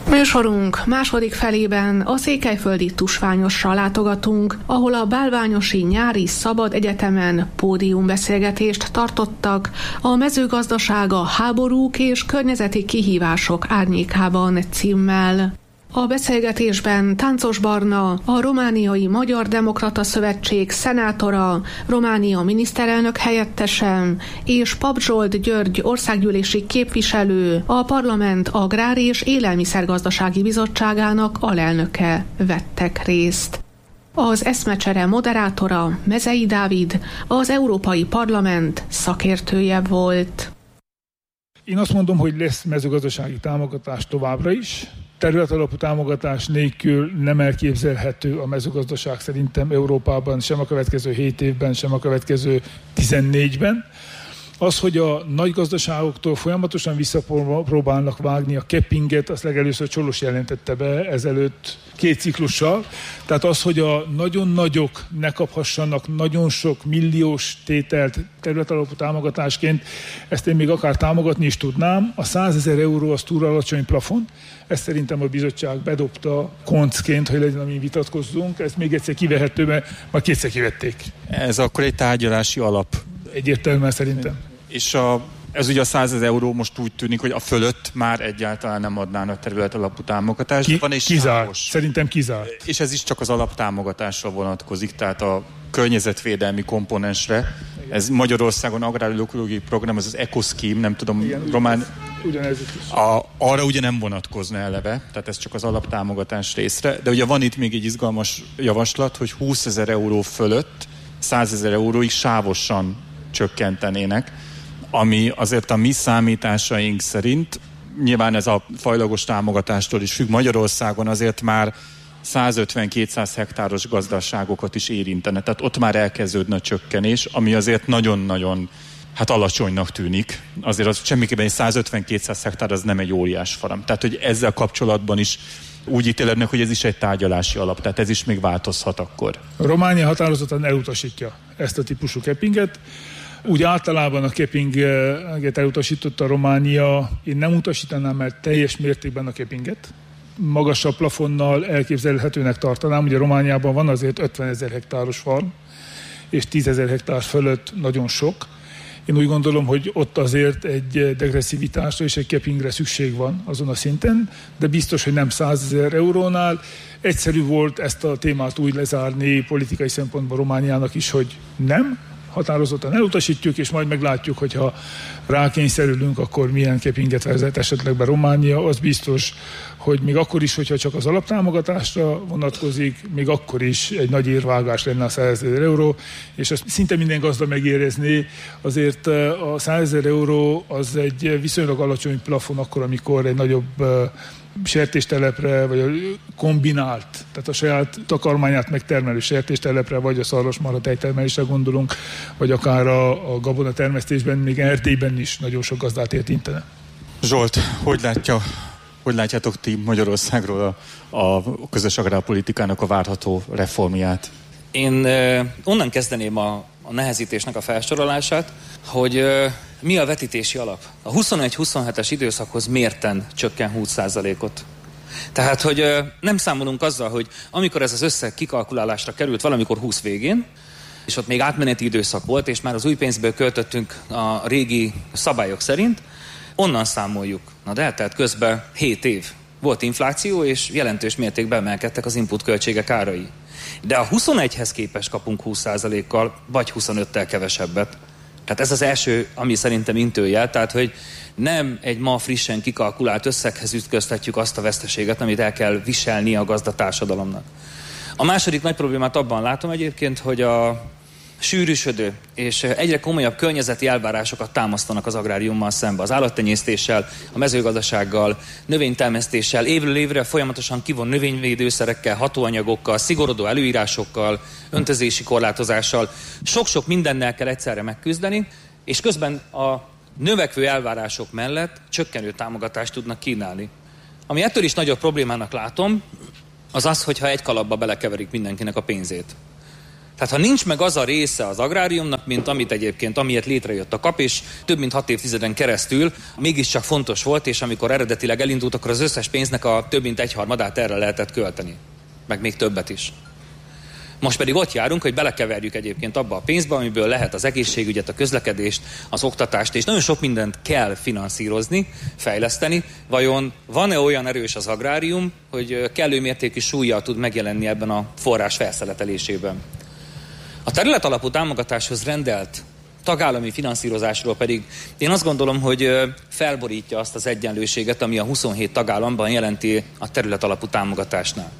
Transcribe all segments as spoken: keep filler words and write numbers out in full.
Műsorunk második felében a székelyföldi Tusványosra látogatunk, ahol a Bálványosi Nyári Szabad Egyetemen pódiumbeszélgetést tartottak a mezőgazdasága háborúk és környezeti kihívások árnyékában címmel. A beszélgetésben Táncos Barna, a Romániai Magyar Demokrata Szövetség szenátora, Románia miniszterelnök helyettese és Pap Zsolt György országgyűlési képviselő, a Parlament Agrár- és Élelmiszergazdasági Bizottságának alelnöke vettek részt. Az eszmecsere moderátora Mezei Dávid, az Európai Parlament szakértője volt. Én azt mondom, hogy lesz mezőgazdasági támogatás továbbra is. Területalapú támogatás nélkül nem elképzelhető a mezőgazdaság szerintem Európában, sem a következő hét évben, sem a következő tizennégyben. Az, hogy a nagy gazdaságoktól folyamatosan visszapróbálnak vágni a cappinget, azt legelőször Csolos jelentette be ezelőtt két ciklussal. Tehát az, hogy a nagyon nagyok ne kaphassanak nagyon sok milliós tételt területalapú támogatásként, ezt én még akár támogatni is tudnám. A százezer euró az túl alacsony plafon. Ezt szerintem a bizottság bedobta koncként, hogy legyen, amin vitatkozzunk. Ezt még egyszer kivehető, mert már kétszer kivették. Ez akkor egy tárgyalási alap. Egyértelműen szerintem. És a, ez ugye a százezer euró most úgy tűnik, hogy a fölött már egyáltalán nem adnának terület alapú támogatást. Ki, Van és kizár. Sávos. Szerintem kizár. És ez is csak az alaptámogatásra vonatkozik, tehát a környezetvédelmi komponensre. Ez Magyarországon agrárökológiai program, ez az EcoScheme, nem tudom, igen, román... Ugyanez is. A, arra ugye nem vonatkozna eleve, tehát ez csak az alaptámogatás részre, de ugye van itt még egy izgalmas javaslat, hogy húszezer euró fölött százezer euróig sávosan csökkentenének, ami azért a mi számításaink szerint, nyilván ez a fajlagos támogatástól is függ, Magyarországon azért már százötven-kétszáz hektáros gazdaságokat is érintene, tehát ott már elkezdődne a csökkenés, ami azért nagyon-nagyon hát alacsonynak tűnik. Azért az semmiképpen egy százötven-kétszáz hektár az nem egy óriás farm. Tehát, hogy ezzel kapcsolatban is úgy ítélednek, hogy ez is egy tárgyalási alap, tehát ez is még változhat akkor. A Románia határozottan elutasítja ezt a típusú cappinget. Úgy általában a cappinget elutasította a Románia, én nem utasítanám, mert teljes mértékben a cappinget. Magasabb plafonnal elképzelhetőnek tartanám. Ugye Romániában van azért ötvenezer hektáros farm, és tízezer hektár fölött nagyon sok. Én úgy gondolom, hogy ott azért egy degresszivitásra és egy cappingre szükség van azon a szinten, de biztos, hogy nem százezer eurónál. Egyszerű volt ezt a témát úgy lezárni politikai szempontból Romániának is, hogy nem, határozottan elutasítjuk, és majd meglátjuk, hogyha rákényszerülünk, akkor milyen cappinget vezet esetleg be Románia. Az biztos, hogy még akkor is, hogyha csak az alaptámogatásra vonatkozik, még akkor is egy nagy érvágás lenne a százezer euró, és azt szinte minden gazda megérezné. Azért a százezer euró az egy viszonylag alacsony plafon akkor, amikor egy nagyobb sertéstelepre, vagy a kombinált, tehát a saját takarmányát megtermelő sertéstelepre, vagy a szarvasmarha tejtermelésre gondolunk, vagy akár a, a gabona termesztésben, még Erdélyben is nagyon sok gazdát érintene. Zsolt, hogy látja, hogy látjátok ti Magyarországról a, a közös agrárpolitikának a várható reformját? Én eh, onnan kezdeném a, a nehezítésnek a felsorolását, hogy eh, mi a vetítési alap? A huszonegy-huszonhetes időszakhoz mérten csökken húsz százalékot. Tehát, hogy eh, nem számolunk azzal, hogy amikor ez az összeg kikalkulálásra került valamikor húsz végén, és ott még átmeneti időszak volt, és már az új pénzből költöttünk a régi szabályok szerint, onnan számoljuk. Na de, tehát közben hét év volt infláció, és jelentős mértékben emelkedtek az input költségek árai. De a huszonegyhez képest kapunk húsz százalékkal, vagy huszonöttel kevesebbet. Tehát ez az első, ami szerintem intőjel, tehát hogy nem egy ma frissen kikalkulált összeghez ütköztetjük azt a veszteséget, amit el kell viselni a gazdatársadalomnak. A második nagy problémát abban látom egyébként, hogy a sűrűsödő és egyre komolyabb környezeti elvárásokat támasztanak az agráriummal szembe. Az állattenyésztéssel, a mezőgazdasággal, növénytermesztéssel, évről évre folyamatosan kivon növényvédőszerekkel, hatóanyagokkal, szigorodó előírásokkal, öntözési korlátozással. Sok-sok mindennel kell egyszerre megküzdeni, és közben a növekvő elvárások mellett csökkenő támogatást tudnak kínálni. Ami ettől is nagyobb problémának látom, az az, hogyha egy kalapba belekeverik mindenkinek a pénzét. Tehát ha nincs meg az a része az agráriumnak, mint amit egyébként, amiért létrejött a kap, és több mint hat évtizeden keresztül mégiscsak fontos volt, és amikor eredetileg elindult, akkor az összes pénznek a több mint egyharmadát erre lehetett költeni. Meg még többet is. Most pedig ott járunk, hogy belekeverjük egyébként abba a pénzbe, amiből lehet az egészségügyet, a közlekedést, az oktatást, és nagyon sok mindent kell finanszírozni, fejleszteni. Vajon van-e olyan erős az agrárium, hogy kellő mértékű súllyal tud megjelenni ebben a forrás felszeletelésében? A területalapú támogatáshoz rendelt tagállami finanszírozásról pedig én azt gondolom, hogy felborítja azt az egyenlőséget, ami a huszonhét tagállamban jelenti a területalapú támogatásnál.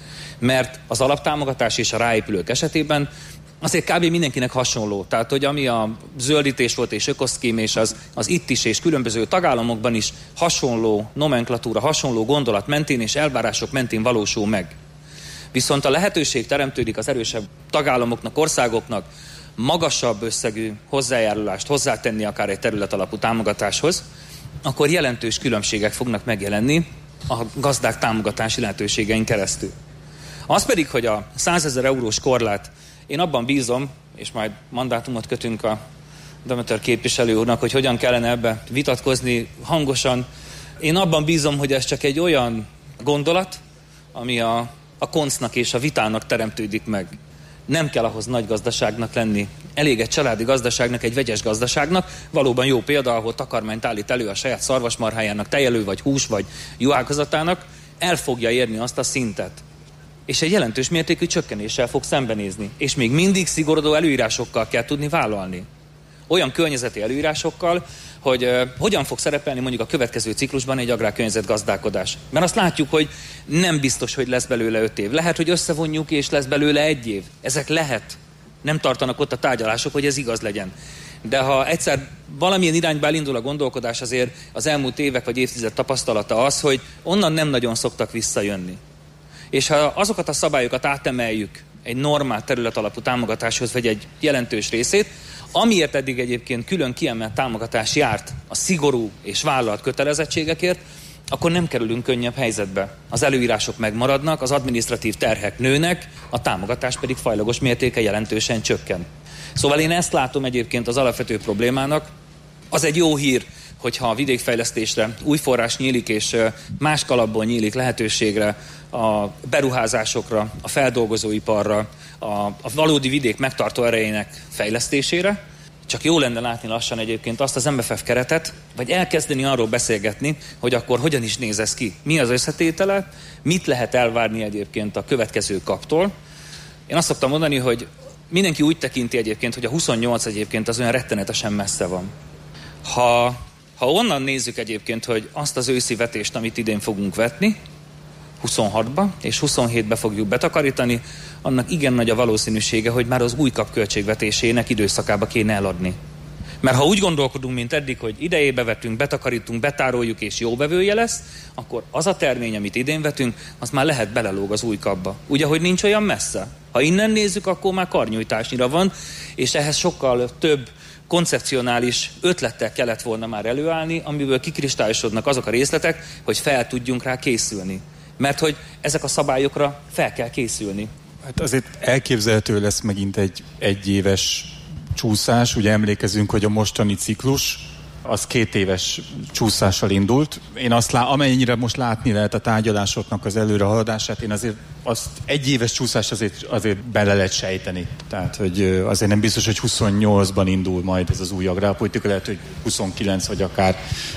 Mert az alaptámogatás és a ráépülők esetében azért kb. Mindenkinek hasonló. Tehát, hogy ami a zöldítés volt és ökoszkémés, az, az itt is és különböző tagállamokban is hasonló nomenklatúra, hasonló gondolat mentén és elvárások mentén valósul meg. Viszont a lehetőség teremtődik az erősebb tagállamoknak, országoknak magasabb összegű hozzájárulást hozzátenni akár egy területalapú támogatáshoz, akkor jelentős különbségek fognak megjelenni a gazdák támogatási lehetőségein keresztül. Az pedig, hogy a százezer eurós korlát, én abban bízom, és majd mandátumot kötünk a Demeter képviselő úrnak, hogy hogyan kellene ebbe vitatkozni hangosan. Én abban bízom, hogy ez csak egy olyan gondolat, ami a, a koncnak és a vitának teremtődik meg. Nem kell ahhoz nagy gazdaságnak lenni. Elég egy családi gazdaságnak, egy vegyes gazdaságnak. Valóban jó példa, ahol takarmányt állít elő a saját szarvasmarhájának, tejelő vagy hús vagy juhágazatának, el fogja érni azt a szintet. És egy jelentős mértékű csökkenéssel fog szembenézni. És még mindig szigorúdó előírásokkal kell tudni vállalni. Olyan környezeti előírásokkal, hogy uh, hogyan fog szerepelni mondjuk a következő ciklusban egy agrárkörnyezet gazdálkodás. Mert azt látjuk, hogy nem biztos, hogy lesz belőle öt év. Lehet, hogy összevonjuk, és lesz belőle egy év. Ezek lehet. Nem tartanak ott a tárgyalások, hogy ez igaz legyen. De ha egyszer valamilyen irányba elindul a gondolkodás, azért az elmúlt évek vagy évtized tapasztalata az, hogy onnan nem nagyon szoktak visszajönni. És ha azokat a szabályokat átemeljük egy normál területalapú támogatáshoz, vagy egy jelentős részét, amiért eddig egyébként külön kiemelt támogatás járt a szigorú és vállalt kötelezettségekért, akkor nem kerülünk könnyebb helyzetbe. Az előírások megmaradnak, az adminisztratív terhek nőnek, a támogatás pedig fajlagos mértéke jelentősen csökken. Szóval én ezt látom egyébként az alapvető problémának. Az egy jó hír, hogyha a vidékfejlesztésre új forrás nyílik, és más kalapból nyílik lehetőségre a beruházásokra, a feldolgozóiparra, a, a valódi vidék megtartó erejének fejlesztésére. Csak jó lenne látni lassan egyébként azt az em ef ef keretet, vagy elkezdeni arról beszélgetni, hogy akkor hogyan is néz ez ki. Mi az összetétele, mit lehet elvárni egyébként a következő kaptól. Én azt szoktam mondani, hogy mindenki úgy tekinti egyébként, hogy a huszonnyolc egyébként az olyan rettenetesen messze van. Ha, ha onnan nézzük egyébként, hogy azt az őszi vetést, amit idén fogunk vetni, huszonhatba és huszonhétbe fogjuk betakarítani, annak igen nagy a valószínűsége, hogy már az új kap költségvetésének időszakába kéne eladni. Mert ha úgy gondolkodunk, mint eddig, hogy idejébe vetünk, betakarítunk, betároljuk és jó vevője lesz, akkor az a termény, amit idén vetünk, az már lehet belelóg az új kapba. Ugye, hogy nincs olyan messze. Ha innen nézzük, akkor már karnyújtásnyira van, és ehhez sokkal több koncepcionális ötlettel kellett volna már előállni, amiből kikristályosodnak azok a részletek, hogy fel tudjunk rá készülni. Mert hogy ezek a szabályokra fel kell készülni. Hát azért elképzelhető lesz megint egy egyéves csúszás. Ugye emlékezünk, hogy a mostani ciklus az két éves csúszással indult. Én azt lá, amennyire most látni lehet a tárgyalásoknak az előrehaladását, én azért azt egyéves csúszás azért, azért bele lehet sejteni. Tehát, hogy azért nem biztos, hogy huszonnyolcban indul majd ez az új agrárpolitika, lehet, hogy huszonkilenc vagy akár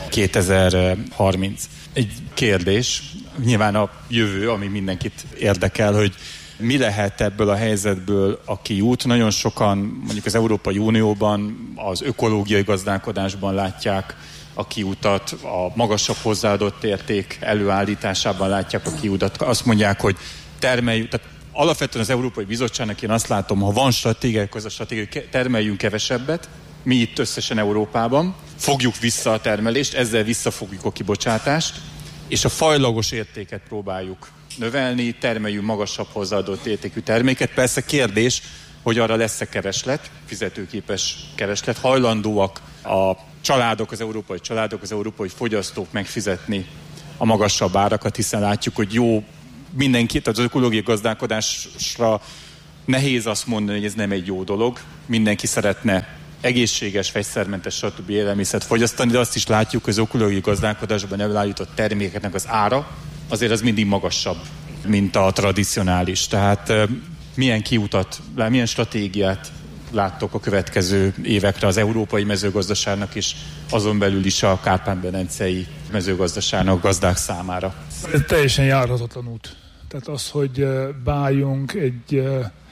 kétezer-harminc. Egy kérdés, nyilván a jövő, ami mindenkit érdekel, hogy mi lehet ebből a helyzetből a kiút? Nagyon sokan mondjuk az Európai Unióban az ökológiai gazdálkodásban látják a kiutat, a magasabb hozzáadott érték előállításában látják a kiutat. Azt mondják, hogy termeljük, tehát alapvetően az Európai Bizottságnak én azt látom, ha van stratégia, az a stratégia, termeljünk kevesebbet, mi itt összesen Európában, fogjuk vissza a termelést, ezzel visszafogjuk a kibocsátást, és a fajlagos értéket próbáljuk növelni, termeljünk magasabb hozzáadott értékű terméket. Persze kérdés, hogy arra lesz-e kereslet, fizetőképes kereslet, hajlandóak a családok, az európai családok, az európai fogyasztók megfizetni a magasabb árakat, hiszen látjuk, hogy jó mindenki, tehát az ökológiai gazdálkodásra Nehéz azt mondani, hogy ez nem egy jó dolog. Mindenki szeretne egészséges, fegyszermentes, stb. Élelmiszert fogyasztani, de azt is látjuk, hogy az ökológiai gazdálkodásban előállított termékeknek az ára azért az mindig magasabb, mint a tradicionális. Tehát milyen kiutat, milyen stratégiát láttok a következő évekre az európai mezőgazdaságnak is, azon belül is a kárpát-medencei mezőgazdaságnak gazdák számára? Ez teljesen járhatatlan út. Tehát az, hogy beálljunk egy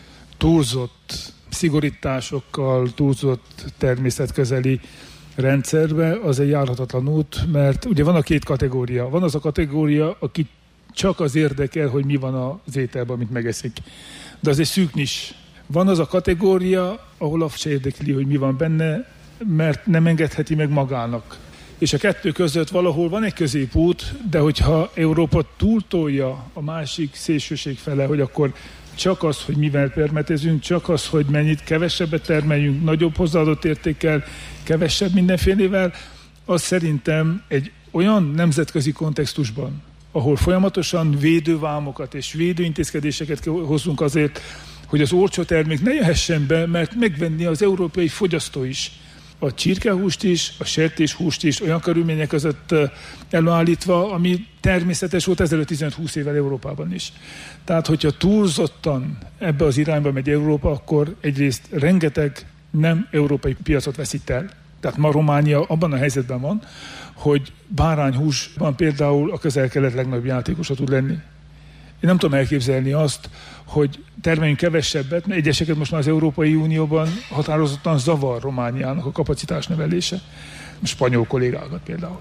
túlzott szigorításokkal, túlzott természetközeli rendszerbe, az egy járhatatlan út, mert ugye van a két kategória. Van az a kategória, aki csak az érdekel, hogy mi van az ételben, amit megeszik. De az egy szűk nis. Van az a kategória, ahol azt se érdekli, hogy mi van benne, mert nem engedheti meg magának. És a kettő között valahol van egy középút, de hogyha Európa túltolja a másik szélsőség fele, hogy akkor csak az, hogy mivel permetezünk, csak az, hogy mennyit kevesebbet termeljünk, nagyobb hozzáadott értékkel, kevesebb mindenfélével, az szerintem egy olyan nemzetközi kontextusban, ahol folyamatosan védővámokat és védőintézkedéseket hozzunk azért, hogy az olcsó termék ne jöhessen be, mert megvenni az európai fogyasztó is. A csirkehúst is, a sertéshúst is olyan körülmények között előállítva, ami természetes volt ezelőtt tizenöt-húsz évvel Európában is. Tehát, hogyha túlzottan ebbe az irányba megy Európa, akkor egyrészt rengeteg nem európai piacot veszít el. Tehát ma Románia abban a helyzetben van, hogy bárányhúsban például a Közel-Kelet legnagyobb játékosa tud lenni. Én nem tudom elképzelni azt, hogy termeljünk kevesebbet, mert egyeseket most már az Európai Unióban határozottan zavar Romániának a kapacitás növelése. A spanyol kollégákat például.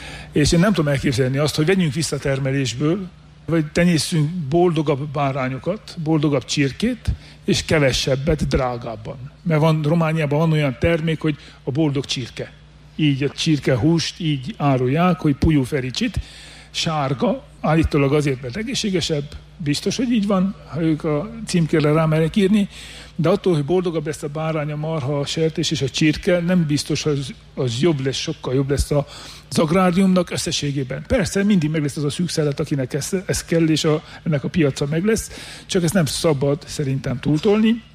És én nem tudom elképzelni azt, hogy vegyünk vissza termelésből, vagy tenyészünk boldogabb bárányokat, boldogabb csirkét, és kevesebbet drágábban. Mert van, Romániában van olyan termék, hogy a boldog csirke. Így a csirkehúst így árulják, hogy pujú fericsit, sárga, állítólag azért, mert egészségesebb, biztos, hogy így van, ha ők a címkérre rámernek írni, de attól, hogy boldogabb lesz a bárány, a marha, a sertés és a csirke, nem biztos, hogy az, az jobb lesz, sokkal jobb lesz az agráriumnak összességében. Persze mindig meg lesz az a szűk szelet, akinek ez, ez kell, és a, ennek a piaca meg lesz, csak ezt nem szabad szerintem túltolni.